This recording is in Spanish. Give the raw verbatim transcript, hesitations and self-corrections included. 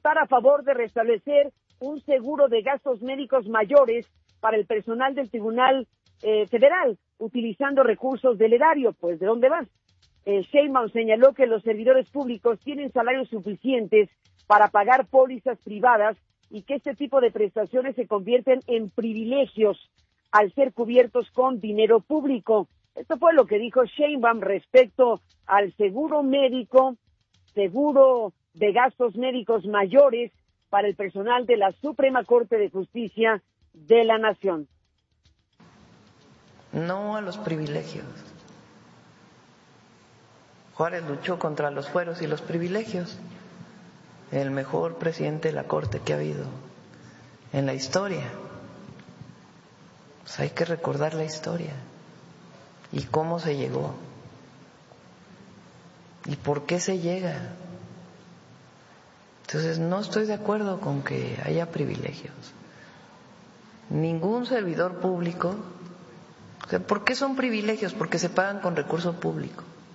votar a favor de restablecer un seguro de gastos médicos mayores para el personal del Tribunal eh, Federal, utilizando recursos del erario. Pues, ¿de dónde vas? Eh, Sheinbaum señaló que los servidores públicos tienen salarios suficientes para pagar pólizas privadas y que este tipo de prestaciones se convierten en privilegios al ser cubiertos con dinero público. Esto fue lo que dijo Sheinbaum respecto al seguro médico, seguro de gastos médicos mayores para el personal de la Suprema Corte de Justicia de la Nación. No a los privilegios. Juárez luchó contra los fueros y los privilegios. El mejor presidente de la Corte que ha habido en la historia. Pues hay que recordar la historia y cómo se llegó y por qué se llega. Entonces no estoy de acuerdo con que haya privilegios. Ningún servidor público. O sea, ¿por qué son privilegios? Porque se pagan con recurso público.